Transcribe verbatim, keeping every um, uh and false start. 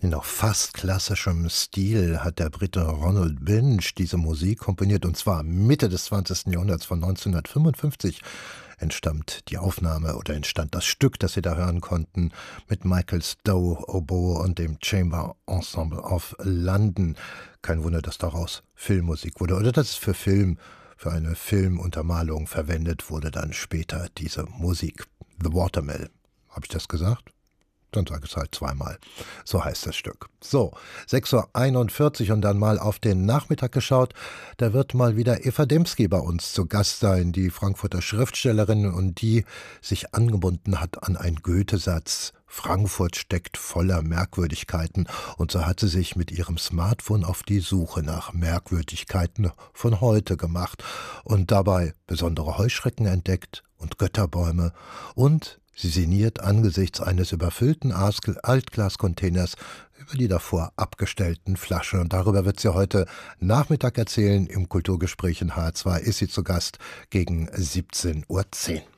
In noch fast klassischem Stil hat der Brite Ronald Binge diese Musik komponiert, und zwar Mitte des zwanzigsten Jahrhunderts. Von neunzehnhundertfünfundfünfzig entstammt die Aufnahme oder entstand das Stück, das Sie da hören konnten, mit Michael Stowe Oboe und dem Chamber Ensemble of London. Kein Wunder, dass daraus Filmmusik wurde, oder dass es für Film, für eine Filmuntermalung verwendet wurde dann später diese Musik. The Watermill. Habe ich das gesagt? Dann sage ich es halt zweimal. So heißt das Stück. So, sechs Uhr einundvierzig und dann mal auf den Nachmittag geschaut. Da wird mal wieder Eva Dembski bei uns zu Gast sein, die Frankfurter Schriftstellerin, und die sich angebunden hat an einen Goethe-Satz. Frankfurt steckt voller Merkwürdigkeiten, und so hat sie sich mit ihrem Smartphone auf die Suche nach Merkwürdigkeiten von heute gemacht und dabei besondere Heuschrecken entdeckt und Götterbäume, und sie sinniert angesichts eines überfüllten Altglascontainers über die davor abgestellten Flaschen. Und darüber wird sie heute Nachmittag erzählen. Im Kulturgespräch in H zwei ist sie zu Gast gegen siebzehn Uhr zehn.